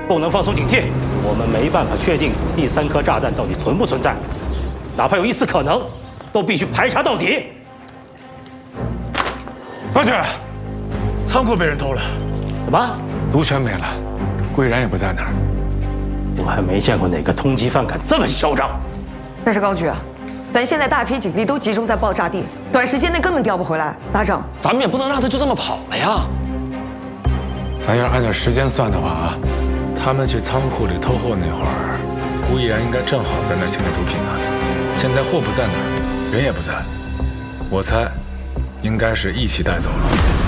不能放松警惕。我们没办法确定第3颗炸弹到底存不存在，哪怕有一丝可能，都必须排查到底。 方局，仓库被人偷了。 怎么？ 毒全没了，顾毅然也不在那儿。 我还没见过哪个通缉犯敢这么嚣张。 但是高局啊，咱现在大批警力都集中在爆炸地，短时间内根本调不回来，咋整？ 咱们也不能让他就这么跑了呀。 咱要是按照时间算的话啊，他们去仓库里偷货那会儿，顾毅然应该正好在那儿清理毒品呢。现在货不在那儿，人也不在，我猜，应该是一起带走了。